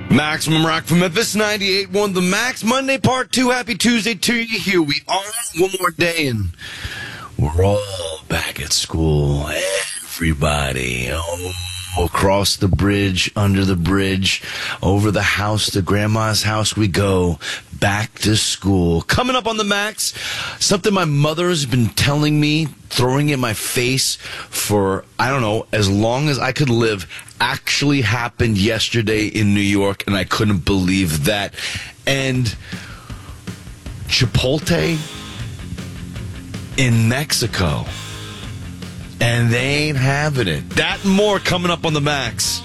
Maximum Rock from Memphis, 98.1 The Max. Monday, part 2. Happy Tuesday to you. Here we are. One more day, and we're all back at school. Everybody. Across the bridge, under the bridge, over the house, to Grandma's house we go. Back to school. Coming up on The Max, something my mother has been telling me, throwing in my face for, I don't know, as long as I could live, actually happened yesterday in New York, and I couldn't believe that. And Chipotle in Mexico. And they ain't having it. That and more coming up on The Max.